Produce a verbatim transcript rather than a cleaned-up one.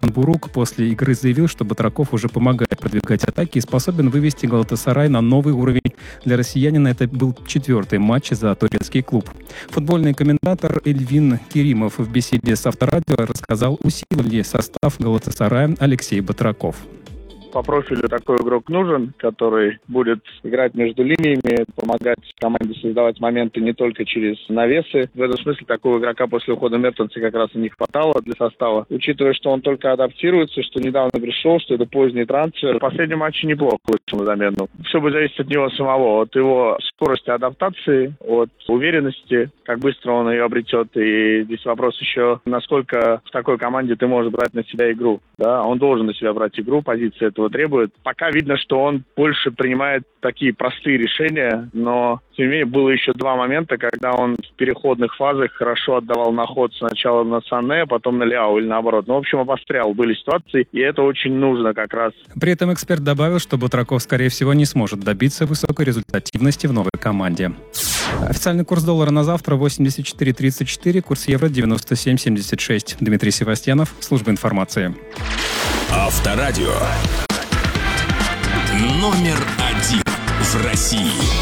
Оkan Buruk после игры заявил, что Батраков уже помогает продвигать атаки и способен вывести Галатасарай на новый уровень. Для россиянина это был четвертый матч за турецкий клуб. Футбольный комментатор Эльвин Керимов в беседе с Авторадио рассказал, усилил ли состав Галатасарая Алексей Батраков. По профилю такой игрок нужен, который будет играть между линиями, помогать команде создавать моменты не только через навесы. В этом смысле такого игрока после ухода Мертенса как раз и не хватало для состава. Учитывая, что он только адаптируется, что недавно пришел, что это поздний трансфер, в последнем матче неплохо вышел на замену. Все будет зависеть от него самого, от его скорости адаптации, от уверенности, как быстро он ее обретет. И здесь вопрос еще, насколько в такой команде ты можешь брать на себя игру. Да? Он должен на себя брать игру, позиция этого требует. Пока видно, что он больше принимает такие простые решения, но тем не менее было еще два момента, когда он в переходных фазах хорошо отдавал на ход сначала на Сане, потом на Ляо или наоборот. Ну, в общем, обострял. Были ситуации, и это очень нужно как раз. При этом эксперт добавил, что Батраков, скорее всего, не сможет добиться высокой результативности в новой команде. Официальный курс доллара на завтра восемьдесят четыре тридцать четыре, курс евро девяносто семь семьдесят шесть. Дмитрий Севастьянов, служба информации. Авторадио. Номер один в России.